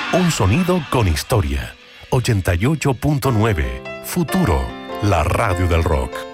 Un sonido con historia. 88.9. Futuro, la radio del rock.